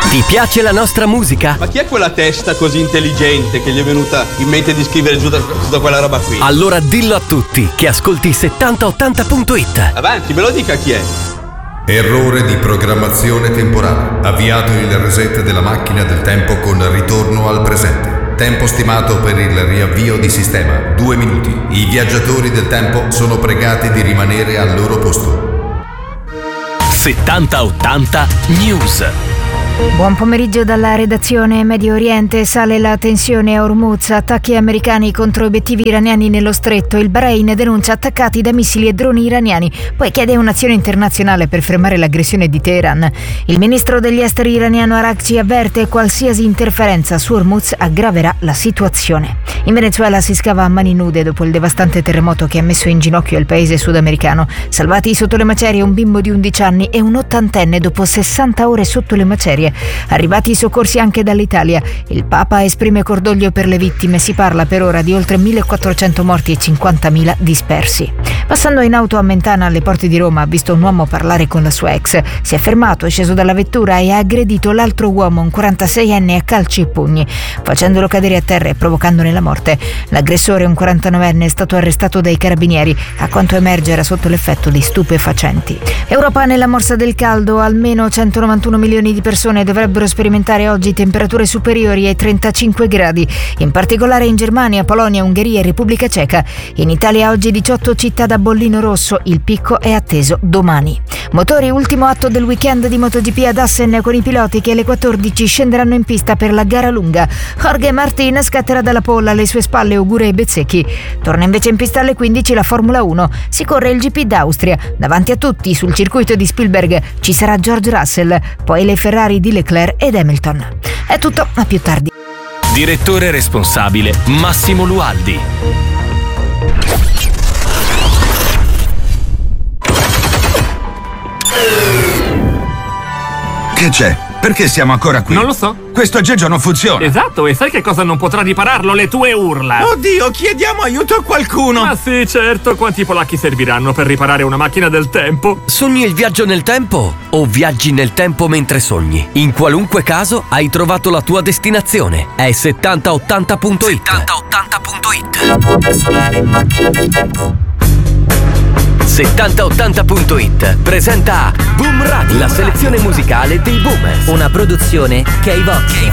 Ti piace la nostra musica? Ma chi è quella testa così intelligente che gli è venuta in mente di scrivere giù tutta quella roba qui? Allora dillo a tutti che ascolti 7080.it. Avanti, me lo dica chi è. Errore di programmazione temporale. Avviato il reset della macchina del tempo con ritorno al presente. Tempo stimato per il riavvio di sistema 2 minuti. I viaggiatori del tempo sono pregati di rimanere al loro posto. 7080 News. Buon pomeriggio dalla redazione. Medio Oriente, sale la tensione a Hormuz, attacchi americani contro obiettivi iraniani nello stretto. Il Bahrain denuncia attaccati da missili e droni iraniani, poi chiede un'azione internazionale per fermare l'aggressione di Teheran. Il ministro degli esteri iraniano Araghchi avverte qualsiasi interferenza su Hormuz aggraverà la situazione. In Venezuela si scava a mani nude dopo il devastante terremoto che ha messo in ginocchio il paese sudamericano. Salvati sotto le macerie un bimbo di 11 anni e un ottantenne dopo 60 ore sotto le macerie. Arrivati i soccorsi anche dall'Italia. Il Papa esprime cordoglio per le vittime. Si parla per ora di oltre 1.400 morti e 50.000 dispersi. Passando in auto a Mentana alle porte di Roma ha visto un uomo parlare con la sua ex. Si è fermato, è sceso dalla vettura e ha aggredito l'altro uomo, un 46enne, a calci e pugni, facendolo cadere a terra e provocandone la morte. L'aggressore, un 49enne, è stato arrestato dai carabinieri. A quanto emerge era sotto l'effetto di stupefacenti. Europa nella morsa del caldo. Almeno 191 milioni di persone dovrebbero sperimentare oggi temperature superiori ai 35 gradi, in particolare in Germania, Polonia, Ungheria e Repubblica Ceca. In Italia oggi 18 città da bollino rosso, il picco è atteso domani. Motori, ultimo atto del weekend di MotoGP ad Assen, con i piloti che alle 14 scenderanno in pista per la gara lunga. Jorge Martin scatterà dalla pole, alle sue spalle Ogura e Bezzecchi. Torna invece in pista alle 15 la Formula 1. Si corre il GP d'Austria. Davanti a tutti sul circuito di Spielberg ci sarà George Russell, poi le Ferrari di Leclerc ed Hamilton. È tutto, a più tardi. Direttore responsabile Massimo Lualdi. Che c'è? Perché siamo ancora qui? Non lo so. Questo aggeggio non funziona. Esatto, e sai che cosa non potrà ripararlo? Le tue urla. Oddio, chiediamo aiuto a qualcuno. Ma sì, certo. Quanti polacchi serviranno per riparare una macchina del tempo? Sogni il viaggio nel tempo o viaggi nel tempo mentre sogni? In qualunque caso hai trovato la tua destinazione. È 7080.it. 7080.it presenta Boom Radio, la selezione musicale dei Boomers. Una produzione K-Vox.